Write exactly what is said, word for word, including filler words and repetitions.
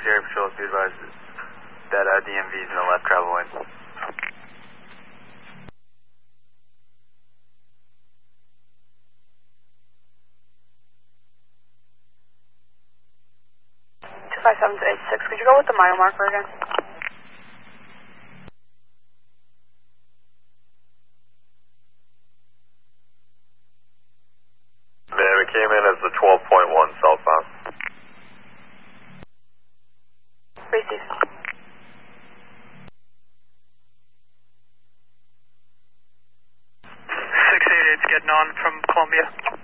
Area Patrol, be advised that uh, D M V is in the left travel lane. two five seven to eight six, could you go with the mile marker again? Man, it came in as the twelve point one southbound. Receive. six eight eight's getting on from Columbia.